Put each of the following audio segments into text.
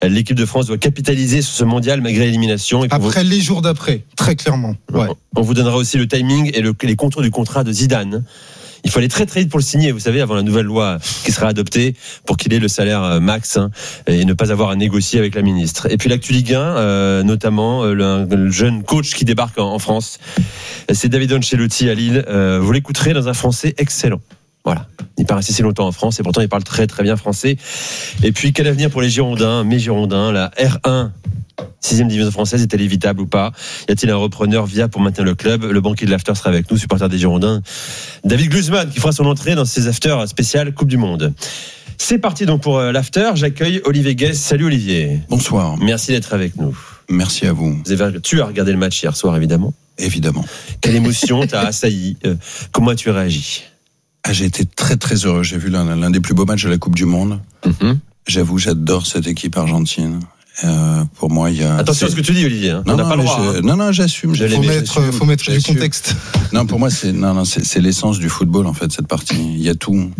L'équipe de France doit capitaliser sur ce mondial malgré l'élimination. Après les jours d'après, très clairement. Ouais. On vous donnera aussi le timing et les contours du contrat de Zidane. Il faut aller très très vite pour le signer, vous savez, avant la nouvelle loi qui sera adoptée pour qu'il ait le salaire max et ne pas avoir à négocier avec la ministre. Et puis l'actu Ligue 1, notamment le jeune coach qui débarque en France, c'est David Ancelotti à Lille. Vous l'écouterez dans un français excellent. Voilà, il part resté si longtemps en France et pourtant il parle très très bien français. Et puis quel avenir pour les Girondins, mes Girondins, la R1 6e division française, est-elle évitable ou pas? Y a-t-il un repreneur viable pour maintenir le club? Le banquier de l'After sera avec nous, supporter des Girondins, David Glusman, qui fera son entrée dans ses Afters spéciales Coupe du Monde. C'est parti donc pour l'After. J'accueille Olivier Guest. Salut Olivier. Bonsoir. Merci d'être avec nous. Merci à vous. Tu as regardé le match hier soir, évidemment. Évidemment. Quelle émotion t'a assailli? Comment as-tu réagi? J'ai été très très heureux. J'ai vu l'un des plus beaux matchs de la Coupe du Monde. J'avoue, j'adore cette équipe argentine. Pour moi, il y a. Attention à ce que tu dis, Olivier. Hein. Non, on n'a pas le droit. Non, j'assume. Faut mettre du contexte. Non, pour moi, c'est l'essence du football en fait. Cette partie, il y a tout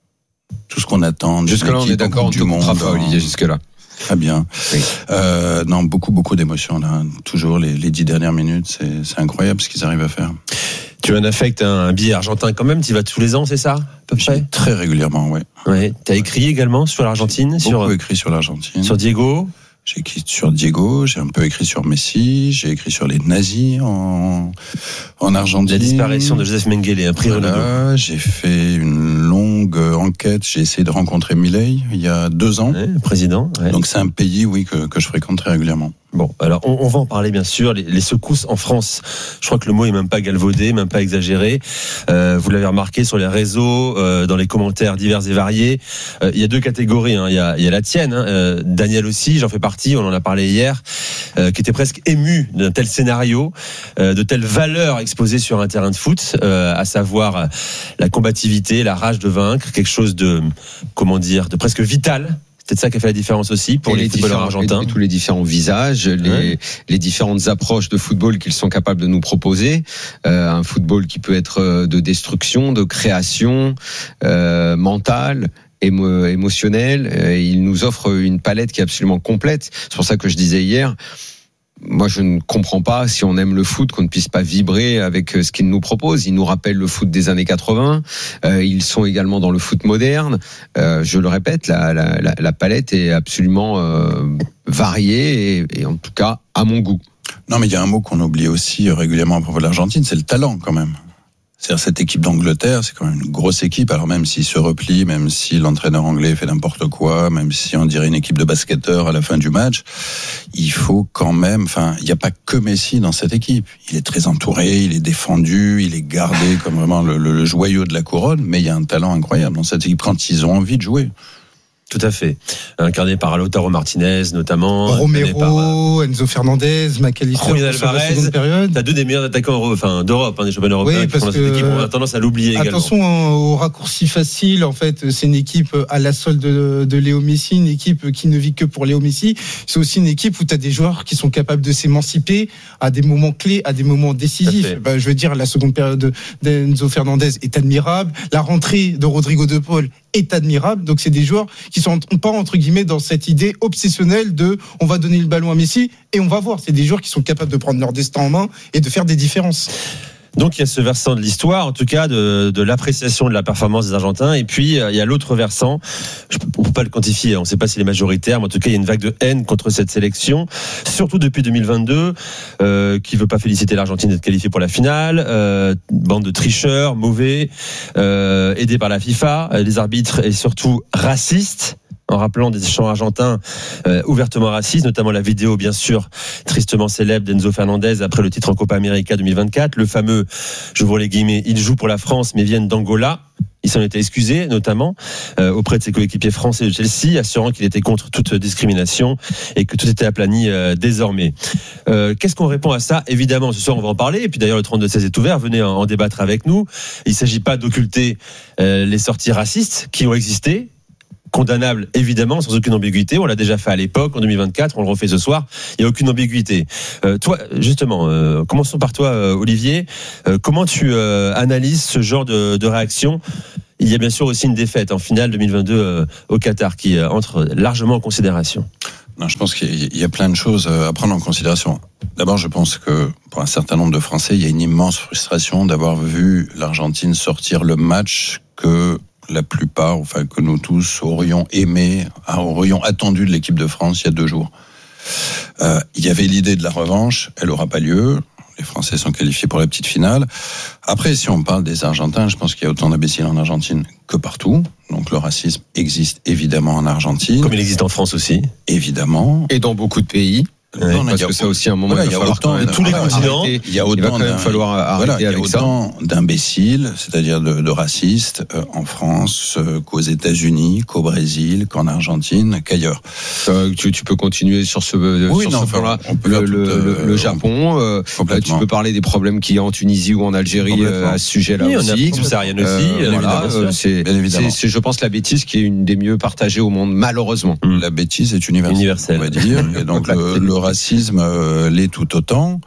ce qu'on attend. Jusque-là, on est d'accord. On ne comprend pas, Olivier. Jusque-là. Très bien. Oui. Non, beaucoup d'émotions là. Toujours les 10 dernières minutes, c'est incroyable ce qu'ils arrivent à faire. Tu as un affect, un billet argentin quand même. Tu y vas tous les ans, c'est ça, à peu près? Très régulièrement, oui. Ouais. Tu as écrit également sur l'Argentine? Beaucoup écrit sur l'Argentine. Sur Diego? J'ai écrit sur Diego, j'ai un peu écrit sur Messi, j'ai écrit sur les nazis en Argentine. La disparition de Joseph Mengele, un prix Ronaldo. J'ai fait une longue enquête, j'ai essayé de rencontrer Milei il y a 2 ans. Ouais, président. Ouais. Donc c'est un pays, oui, que je fréquente très régulièrement. Bon, alors on va en parler bien sûr. Les secousses en France, je crois que le mot est même pas galvaudé, même pas exagéré. Vous l'avez remarqué sur les réseaux, dans les commentaires divers et variés. Il y a 2 catégories. Hein. Il y a la tienne, hein. Daniel aussi, j'en fais partie. On en a parlé hier, qui était presque ému d'un tel scénario, de telles valeurs exposées sur un terrain de foot, à savoir la combativité, la rage de vaincre, quelque chose de, de presque vital. C'est peut-être ça qui a fait la différence aussi pour les footballeurs argentins. Tous les différents visages, les différentes approches de football qu'ils sont capables de nous proposer. Un football qui peut être de destruction, de création, mentale, émotionnelle. Ils nous offrent une palette qui est absolument complète. C'est pour ça que je disais hier, moi, je ne comprends pas, si on aime le foot, qu'on ne puisse pas vibrer avec ce qu'ils nous proposent. Ils nous rappellent le foot des années 80. Ils sont également dans le foot moderne. Je le répète, la palette est absolument variée et en tout cas à mon goût. Non, mais il y a un mot qu'on oublie aussi régulièrement à propos de l'Argentine, c'est le talent quand même. C'est-à-dire cette équipe d'Angleterre, c'est quand même une grosse équipe. Alors même s'ils se replient, même si l'entraîneur anglais fait n'importe quoi, même si on dirait une équipe de basketteurs à la fin du match, il faut quand même, il n'y a pas que Messi dans cette équipe. Il est très entouré, il est défendu, il est gardé comme vraiment le joyau de la couronne, mais il y a un talent incroyable dans cette équipe quand ils ont envie de jouer. Tout à fait. Incarné par Lautaro Martinez, notamment. Romero, Enzo Fernandez, McAllister. Julián Alvarez. T'as 2 des meilleurs attaquants d'Europe, des championnats européens. Oui, parce qui font dans cette équipe. On a tendance à l'oublier également. Attention au raccourci facile. En fait, c'est une équipe à la solde de Léo Messi, une équipe qui ne vit que pour Léo Messi. C'est aussi une équipe où t'as des joueurs qui sont capables de s'émanciper à des moments clés, à des moments décisifs. Je veux dire, la seconde période d'Enzo Fernandez est admirable. La rentrée de Rodrigo de Paul est admirable. Donc, c'est des joueurs qui sont pas, entre guillemets, dans cette idée obsessionnelle de on va donner le ballon à Messi et on va voir. C'est des joueurs qui sont capables de prendre leur destin en main et de faire des différences. Donc il y a ce versant de l'histoire, en tout cas de l'appréciation de la performance des Argentins, et puis il y a l'autre versant. On peut pas le quantifier, on ne sait pas s'il est majoritaire, mais en tout cas il y a une vague de haine contre cette sélection, surtout depuis 2022, qui veut pas féliciter l'Argentine d'être qualifiée pour la finale, bande de tricheurs, mauvais, aidés par la FIFA, les arbitres et surtout racistes. En rappelant des chants argentins ouvertement racistes, notamment la vidéo bien sûr tristement célèbre d'Enzo Fernandez après le titre en Copa América 2024, le fameux, j'ouvre les guillemets, ils jouent pour la France mais viennent d'Angola. Il s'en était excusé, notamment auprès de ses coéquipiers français de Chelsea, assurant qu'il était contre toute discrimination et que tout était aplani désormais. Qu'est-ce qu'on répond à ça? Évidemment, ce soir, on va en parler. Et puis d'ailleurs, le 32-16 est ouvert. Venez en débattre avec nous. Il ne s'agit pas d'occulter les sorties racistes qui ont existé. Condamnable, évidemment, sans aucune ambiguïté. On l'a déjà fait à l'époque, en 2024, on le refait ce soir. Il n'y a aucune ambiguïté. Toi, justement, commençons par toi, Olivier. Comment tu analyses ce genre de réaction? Il y a bien sûr aussi une défaite en finale 2022 au Qatar qui entre largement en considération. Non, je pense qu'il y a plein de choses à prendre en considération. D'abord, je pense que pour un certain nombre de Français, il y a une immense frustration d'avoir vu l'Argentine sortir le match que la plupart, enfin que nous tous aurions attendu de l'équipe de France il y a 2 jours. Il y avait l'idée de la revanche, elle n'aura pas lieu. Les Français sont qualifiés pour la petite finale. Après, si on parle des Argentins, je pense qu'il y a autant d'imbéciles en Argentine que partout. Donc le racisme existe évidemment en Argentine. Comme il existe en France aussi. Évidemment. Et dans beaucoup de pays. Parce que ça aussi, à un moment, il va falloir autant, tous les continents. Il y a autant quand même falloir arrêter avec ça. D'imbéciles, c'est-à-dire de racistes, en France, qu'aux États-Unis, qu'au Brésil, qu'en Argentine, qu'ailleurs. Tu peux continuer sur ce point-là. Le Japon, tu peux parler des problèmes qu'il y a en Tunisie ou en Algérie à ce sujet-là aussi. En Saharienne aussi. C'est, je pense, la bêtise qui est une des mieux partagées au monde, malheureusement. La bêtise est universelle. On va dire. Et donc le racisme l'est tout autant.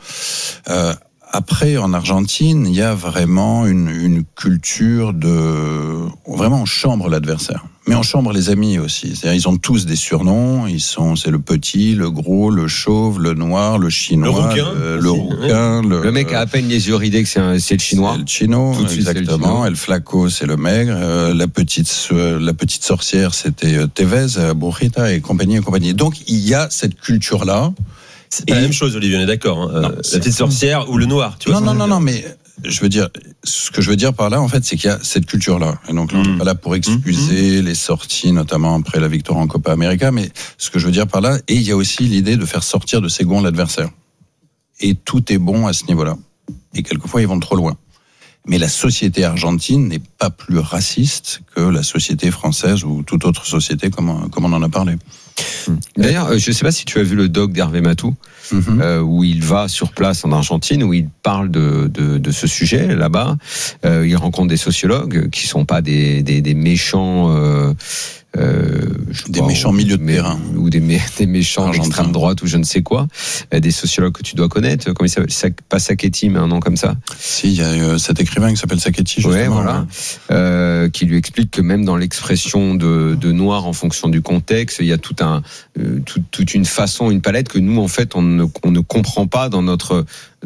Après, en Argentine, il y a vraiment une culture de... Vraiment, on chambre l'adversaire. Mais on chambre les amis aussi. C'est-à-dire, ils ont tous des surnoms. C'est le petit, le gros, le chauve, le noir, le chinois, le rouquin. Le mec a à peine les yeux ridés que c'est le chinois. C'est le chino, exactement. El Flaco, c'est le maigre. La petite sorcière, c'était Tevez, Brujita et compagnie. Donc, il y a cette culture-là. C'est pas la même chose, Olivier, on est d'accord. Non, la petite sorcière ou le noir, tu vois. Non, mais ce que je veux dire par là, en fait, c'est qu'il y a cette culture-là. Et donc, là, on n'est pas là pour excuser les sorties, notamment après la victoire en Copa América, mais ce que je veux dire par là, et il y a aussi l'idée de faire sortir de ses gonds l'adversaire. Et tout est bon à ce niveau-là. Et quelquefois, ils vont trop loin. Mais la société argentine n'est pas plus raciste que la société française ou toute autre société, comme on en a parlé. D'ailleurs, je ne sais pas si tu as vu le doc d'Hervé Matou, où il va sur place en Argentine, où il parle de ce sujet là-bas. Il rencontre des sociologues qui ne sont pas des méchants... méchants milieux de terrain ou des méchants d'extrême droite ou je ne sais quoi, des sociologues que tu dois connaître, comme il s'appelle, pas Sacchetti mais un nom comme ça. Si, il y a cet écrivain qui s'appelle Sacchetti justement, qui lui explique que même dans l'expression de noir en fonction du contexte, il y a toute une façon, une palette que nous en fait on ne comprend pas dans notre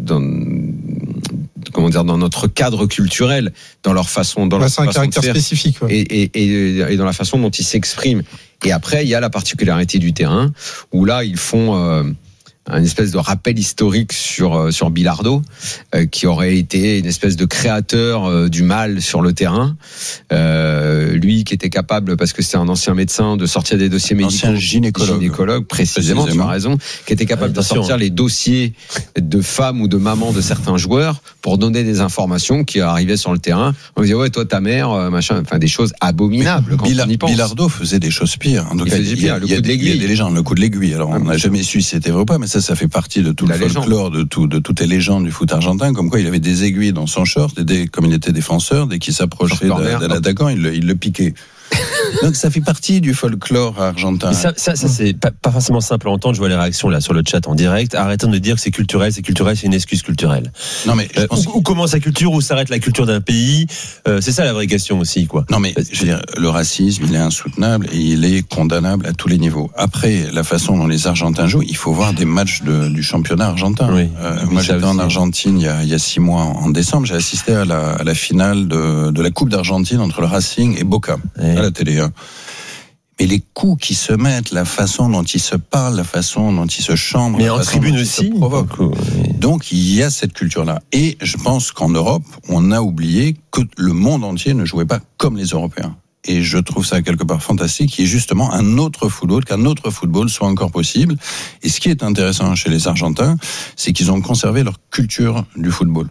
cadre culturel, dans leur façon, c'est un caractère spécifique, et dans la façon dont ils s'expriment. Et après, il y a la particularité du terrain, où là, ils font un espèce de rappel historique sur Bilardo, qui aurait été une espèce de créateur du mal sur le terrain. Lui qui était capable, parce que c'était un ancien médecin, de sortir des dossiers médicaux. Ancien gynécologue, précisément, tu as raison, qui était capable de sortir les dossiers de femmes ou de mamans de certains joueurs pour donner des informations qui arrivaient sur le terrain. On disait, ouais, toi, ta mère, machin, enfin, des choses abominables quand on y pense. Bilardo faisait des choses pires. En tout cas, il y a des légendes, le coup de l'aiguille. Alors, on n'a jamais su si c'était vrai ou pas, mais ça fait partie de tout le folklore, de toutes les légendes du foot argentin, comme quoi il avait des aiguilles dans son short, et comme il était défenseur, dès qu'il s'approchait d'un attaquant, il le piquait. Donc ça fait partie du folklore argentin. Ça c'est pas forcément simple à entendre. Je vois les réactions là sur le chat en direct. Arrêtons de dire que c'est culturel, c'est une excuse culturelle. Non mais où commence la culture, où s'arrête la culture d'un pays, c'est ça la vraie question aussi, quoi. Non mais je veux dire, le racisme, il est insoutenable et il est condamnable à tous les niveaux. Après, la façon dont les Argentins jouent, il faut voir des matchs du championnat argentin. Oui. Moi j'étais en Argentine il y a 6 mois en décembre, j'ai assisté à la finale de la Coupe d'Argentine entre le Racing et Boca à la télé. Mais les coups qui se mettent, la façon dont ils se parlent, la façon dont ils se chambrent, mais en tribune aussi, donc il y a cette culture-là. Et je pense qu'en Europe, on a oublié que le monde entier ne jouait pas comme les Européens. Et je trouve ça quelque part fantastique, qu'il y ait justement qu'un autre football soit encore possible. Et ce qui est intéressant chez les Argentins, c'est qu'ils ont conservé leur culture du football.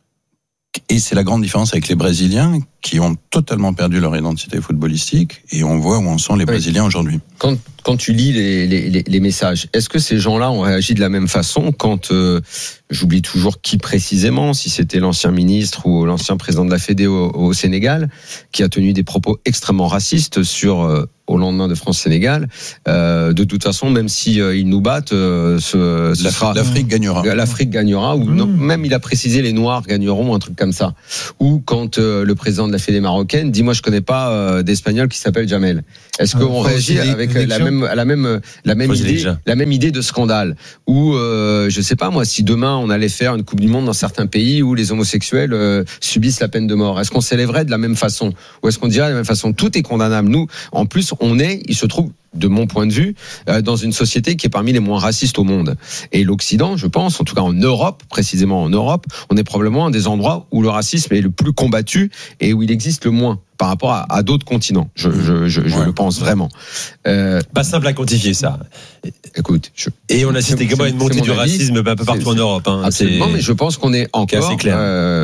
Et c'est la grande différence avec les Brésiliens qui ont totalement perdu leur identité footballistique, et on voit où en sont les Brésiliens aujourd'hui. Quand tu lis les messages, est-ce que ces gens-là ont réagi de la même façon quand, j'oublie toujours qui précisément, si c'était l'ancien ministre ou l'ancien président de la Fédé au Sénégal, qui a tenu des propos extrêmement racistes au lendemain de France-Sénégal. De toute façon, même si ils nous battent, l'Afrique gagnera. L'Afrique gagnera, ou non, même il a précisé les Noirs gagneront, un truc comme ça. Ou quand le président de la Fédé marocaine dit, moi je connais pas d'Espagnol qui s'appelle Jamel. Est-ce qu'on réagit avec la même même idée de scandale. Ou je sais pas moi, si demain on allait faire une Coupe du Monde dans certains pays où les homosexuels subissent la peine de mort, est-ce qu'on s'élèverait de la même façon, ou est-ce qu'on dirait de la même façon? Tout est condamnable. Nous, en plus, il se trouve, de mon point de vue, dans une société qui est parmi les moins racistes au monde. Et l'Occident, je pense, en tout cas en Europe, précisément en Europe, on est probablement un des endroits où le racisme est le plus combattu et où il existe le moins par rapport à d'autres continents. Je le pense vraiment. Pas simple à quantifier ça. Écoute, et on assiste également à une montée du racisme un peu partout en Europe. Absolument, mais je pense qu'on est encore assez clair.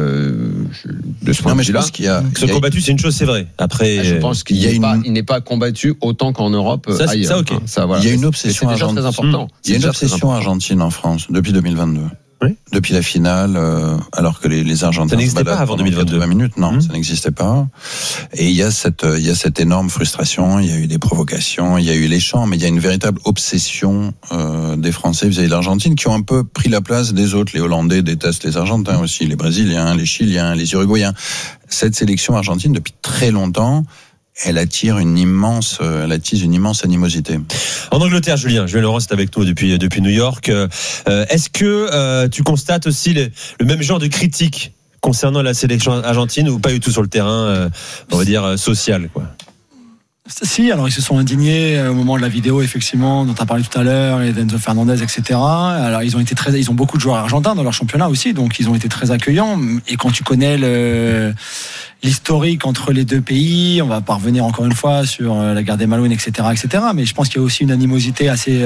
De ce point de vue-là. Se combattu, c'est une chose, c'est vrai. Après, je pense qu'il n'est pas combattu autant qu'en Europe. Ailleurs. Ça, okay. Voilà. Il y a une obsession argentine. Très important. Il y a une obsession argentine en France depuis 2022. Oui. Depuis la finale, alors que les Argentins ça n'existait pas avant 2022. 20 minutes, non, ça n'existait pas. Et il y a cette énorme frustration. Il y a eu des provocations, il y a eu les chants, mais il y a une véritable obsession des Français vis-à-vis de l'Argentine, qui ont un peu pris la place des autres. Les Hollandais détestent les Argentins aussi, les Brésiliens, les Chiliens, les Uruguayens. Cette sélection argentine, depuis très longtemps, elle attise une immense animosité. En Angleterre, Julien Laurent, c'est avec nous depuis New York. Est-ce que tu constates aussi le même genre de critique concernant la sélection argentine, ou pas du tout sur le terrain, on va dire, social, quoi? Si, alors ils se sont indignés au moment de la vidéo, effectivement, dont tu as parlé tout à l'heure, et d'Enzo Fernandez, etc. Alors ils ont beaucoup de joueurs argentins dans leur championnat aussi, donc ils ont été très accueillants. Et quand tu connais l'historique entre les deux pays, on va pas revenir encore une fois sur la guerre des Malouines, etc., mais je pense qu'il y a aussi une animosité assez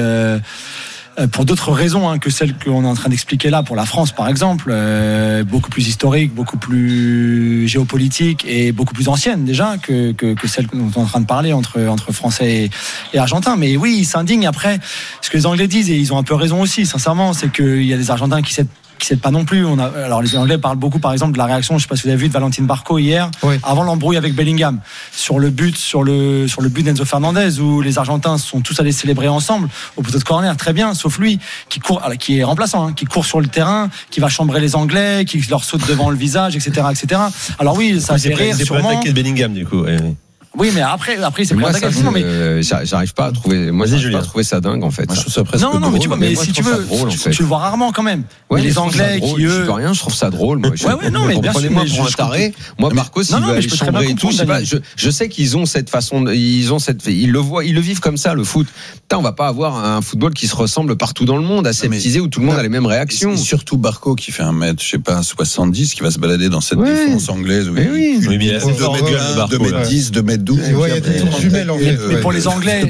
pour d'autres raisons que celles qu'on est en train d'expliquer là, pour la France par exemple, beaucoup plus historique, beaucoup plus géopolitique et beaucoup plus ancienne déjà que celle dont on est en train de parler entre Français et Argentins. Mais oui, ils s'indignent. Après, ce que les Anglais disent, et ils ont un peu raison aussi, sincèrement, c'est qu'il y a des Argentins qui s'aident pas non plus. Alors les Anglais parlent beaucoup, par exemple, de la réaction, je sais pas si vous avez vu, de Valentin Barco hier, avant l'embrouille avec Bellingham, sur le but d'Enzo Fernandez, où les Argentins sont tous allés célébrer ensemble au poteau de corner, très bien, sauf lui qui est remplaçant, qui court sur le terrain, qui va chambrer les Anglais, qui leur saute devant le visage, etc. Alors oui, ça fait rire sûrement. C'est pas attaqué de Bellingham du coup. Oui, mais après c'est pas attaquant. Mais j'arrive pas à trouver. Moi, j'arrive pas à trouver ça dingue en fait. Moi, je trouve ça presque non, mais tu vois, mais si tu veux, tu le vois rarement quand même. Ouais, les Anglais qui eux. Je trouve ça drôle. Moi, non, mais bien sûr. Prenez-moi pour un taré. Moi, Marco, s'il veut aller chambrer et tout, je sais qu'ils ont cette façon, ils le vivent comme ça, le foot. On va pas avoir un football qui se ressemble partout dans le monde, aseptisé, où tout le monde a les mêmes réactions. Et surtout Barco qui fait 1m70, qui va se balader dans cette défense anglaise. Oui, mais 2m10, 2m12. Mais pour les Anglais,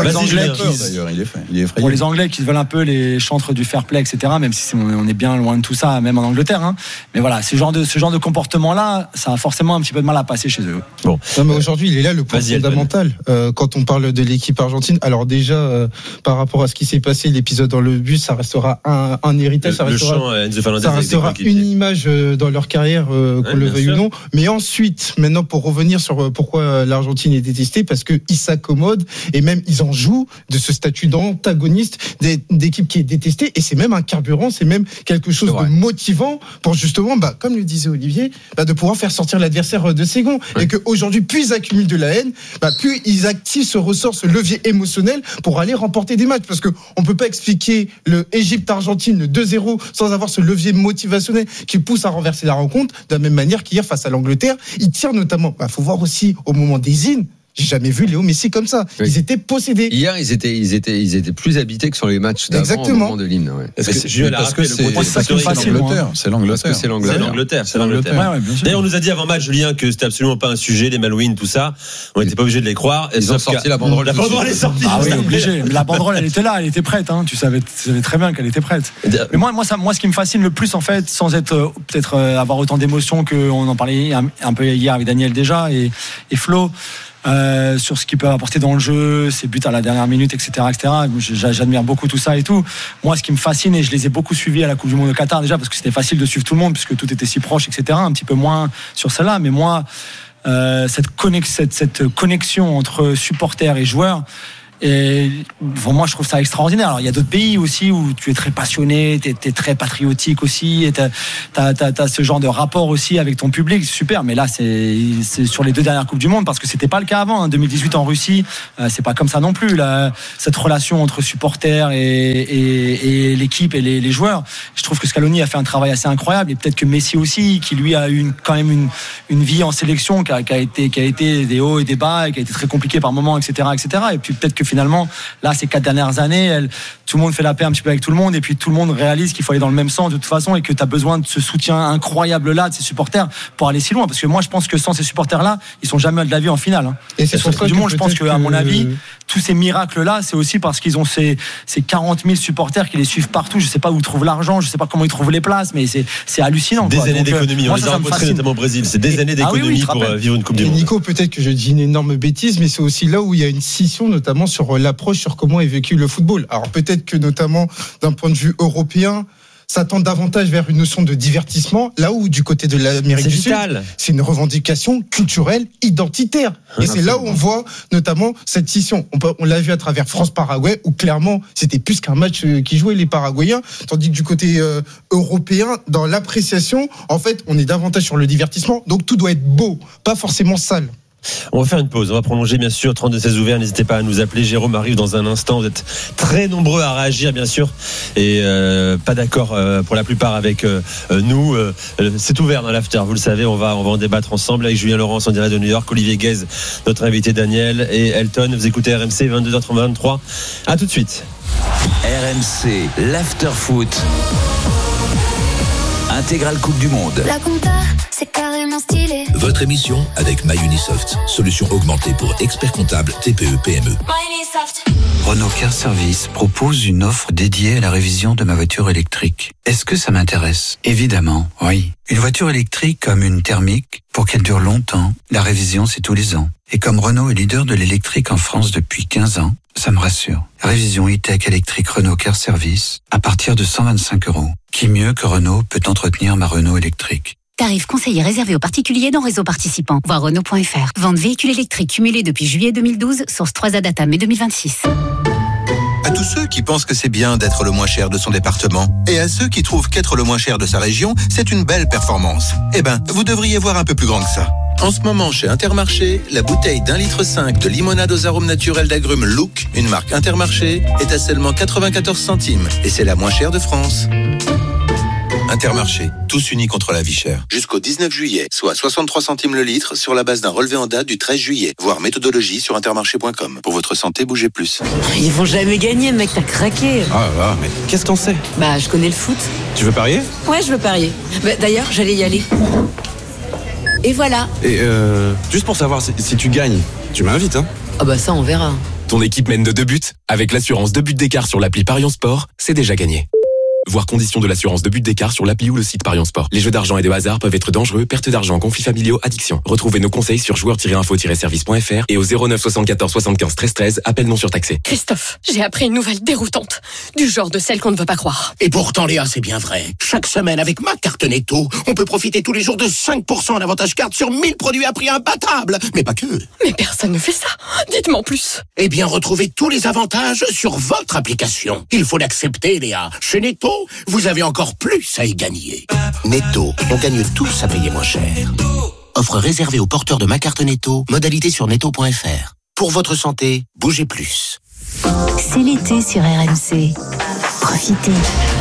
pour les Anglais qui veulent un peu les chantres du fair play, etc., même si on est bien loin de tout ça, même en Angleterre, mais voilà, ce genre de comportement-là, ça a forcément un petit peu de mal à passer chez eux. Bon. Non, mais aujourd'hui, il est là le point fondamental quand on parle de l'équipe argentine. Alors déjà, par rapport à ce qui s'est passé, l'épisode dans le bus, ça restera un héritage, ça restera une image dans leur carrière, qu'on le veuille ou non. Mais ensuite, maintenant, pour revenir sur pourquoi l'Argentine est détestée, parce qu'ils s'accommodent et même ils en jouent de ce statut d'antagoniste d'équipe qui est détestée, et c'est même un carburant, c'est même quelque chose de motivant pour justement, comme le disait Olivier, de pouvoir faire sortir l'adversaire de ses gonds. Et qu'aujourd'hui, plus ils accumulent de la haine, plus ils activent ce levier émotionnel pour aller remporter des matchs, parce qu'on peut pas expliquer le Égypte-Argentine, le 2-0, sans avoir ce levier motivationnel qui pousse à renverser la rencontre, de la même manière qu'hier face à l'Angleterre. Ils tirent notamment, faut voir aussi au moment des hymnes. J'ai jamais vu Léo Messi comme ça. Oui. Ils étaient possédés. Hier, ils étaient plus habités que sur les matchs d'avant. Exactement. Au moment de l'hymne. Ouais. Parce que c'est l'Angleterre. C'est l'Angleterre. Ouais, d'ailleurs, on nous a dit avant match, Julien, que c'était absolument pas un sujet, les Malouines, tout ça. On n'était pas obligé de les croire. Ils ont sorti la banderole. La banderole est sortie. Ah oui, obligé. La banderole, elle était là, elle était prête. Tu savais très bien qu'elle était prête. Mais moi, ce qui me fascine le plus, en fait, sans être peut-être avoir autant d'émotions qu'on en parlait un peu hier avec Daniel déjà et Flo. Sur ce qu'ils peuvent apporter dans le jeu, ses buts à la dernière minute, etc. J'admire beaucoup tout ça et tout. Moi, ce qui me fascine, et je les ai beaucoup suivis à la Coupe du Monde au Qatar déjà, parce que c'était facile de suivre tout le monde, puisque tout était si proche, etc. Un petit peu moins sur celle-là, mais moi, cette connexion entre supporters et joueurs, Et bon, moi, je trouve ça extraordinaire. Alors, il y a d'autres pays aussi où tu es très passionné, t'es très patriotique aussi, et t'as ce genre de rapport aussi avec ton public, c'est super. Mais là, c'est sur les 2 dernières Coupes du Monde, parce que c'était pas le cas avant. Hein. 2018 en Russie, c'est pas comme ça non plus. Là, cette relation entre supporters et l'équipe et les joueurs, je trouve que Scaloni a fait un travail assez incroyable. Et peut-être que Messi aussi, qui lui a eu quand même une vie en sélection qui a été des hauts et des bas, et qui a été très compliqué par moments, etc., etc. Et puis peut-être que finalement, là, ces 4 dernières années, tout le monde fait la paix un petit peu avec tout le monde, et puis tout le monde réalise qu'il faut aller dans le même sens de toute façon, et que tu as besoin de ce soutien incroyable là de ces supporters pour aller si loin. Parce que moi, je pense que sans ces supporters là, ils sont jamais de la vie en finale. Hein. Et c'est sur du monde, je pense qu'à mon avis, tous ces miracles là, c'est aussi parce qu'ils ont ces 40 000 supporters qui les suivent partout. Je sais pas où ils trouvent l'argent, je sais pas comment ils trouvent les places, mais c'est hallucinant. Des années d'économie, on les a rencontrés notamment au Brésil. C'est des années d'économie pour vivre une Coupe du Monde. Nico, peut-être que je dis une énorme bêtise, mais c'est aussi là où il y a une scission, notamment sur l'approche sur comment est vécu le football. Alors peut-être que notamment d'un point de vue européen, ça tend davantage vers une notion de divertissement, là où du côté de l'Amérique du Sud, c'est une revendication culturelle, identitaire. Et c'est là où on voit notamment cette scission. On l'a vu à travers France-Paraguay, où clairement c'était plus qu'un match qui jouaient les Paraguayens, tandis que du côté européen, dans l'appréciation, en fait, on est davantage sur le divertissement, donc tout doit être beau, pas forcément sale. On va faire une pause, on va prolonger bien sûr 32-16 ouverts, n'hésitez pas à nous appeler. Jérôme arrive dans un instant, vous êtes très nombreux à réagir bien sûr, et pas d'accord pour la plupart avec nous, c'est ouvert dans l'after, vous le savez, on va en débattre ensemble avec Julien Laurence en direct de New York, Olivier Guez, notre invité Daniel, et Elton. Vous écoutez RMC, 22h23, à tout de suite. RMC, l'after foot, intégrale Coupe du Monde. La compta, c'est carrément stylé. Votre émission avec MyUnisoft, solution augmentée pour experts comptables TPE PME. MyUnisoft. Renault Car Service propose une offre dédiée à la révision de ma voiture électrique. Est-ce que ça m'intéresse ? Évidemment, oui. Une voiture électrique comme une thermique, pour qu'elle dure longtemps, la révision c'est tous les ans. Et comme Renault est leader de l'électrique en France depuis 15 ans, ça me rassure. Révision e-tech électrique Renault Car Service à partir de 125 €. Qui mieux que Renault peut entretenir ma Renault électrique ? Tarif conseillé réservé aux particuliers dans réseau participant. Voir Renault.fr. Vente véhicule électrique cumulé depuis juillet 2012. Source 3A Data mai 2026. À tous ceux qui pensent que c'est bien d'être le moins cher de son département, et à ceux qui trouvent qu'être le moins cher de sa région, c'est une belle performance. Eh ben, vous devriez voir un peu plus grand que ça. En ce moment, chez Intermarché, la bouteille d'1,5 litre de limonade aux arômes naturels d'agrumes Look, une marque Intermarché, est à seulement 94 centimes. Et c'est la moins chère de France. Intermarché, tous unis contre la vie chère. Jusqu'au 19 juillet, soit 63 centimes le litre sur la base d'un relevé en date du 13 juillet. Voir méthodologie sur intermarché.com. Pour votre santé, bougez plus. Ils vont jamais gagner, mec, t'as craqué. Ah là, mais qu'est-ce qu'on sait ? Bah, je connais le foot. Tu veux parier ? Ouais, je veux parier. Bah, d'ailleurs, j'allais y aller. Et voilà. Et juste pour savoir, si tu gagnes, tu m'invites, hein ? Ah bah ça, on verra. Ton équipe mène de 2 buts. Avec l'assurance 2 buts d'écart sur l'appli Parions Sport, c'est déjà gagné. Voir conditions de l'assurance 2 buts d'écart sur l'appli ou le site Parions Sport. Les jeux d'argent et de hasard peuvent être dangereux, perte d'argent, conflits familiaux, addiction. Retrouvez nos conseils sur joueurs-info-service.fr et au 09 74 75 13 13, appel non surtaxé. Christophe, j'ai appris une nouvelle déroutante. Du genre de celle qu'on ne veut pas croire. Et pourtant, Léa, c'est bien vrai. Chaque semaine, avec ma carte Netto, on peut profiter tous les jours de 5% en avantage carte sur 1000 produits à prix imbattable. Mais pas que. Mais personne ne fait ça. Dites-moi en plus. Eh bien, retrouvez tous les avantages sur votre application. Il faut l'accepter, Léa. Chez Netto, vous avez encore plus à y gagner. Netto, on gagne tous à payer moins cher. Offre réservée aux porteurs de ma carte Netto. Modalité sur netto.fr. Pour votre santé, bougez plus. C'est l'été sur RMC. Profitez.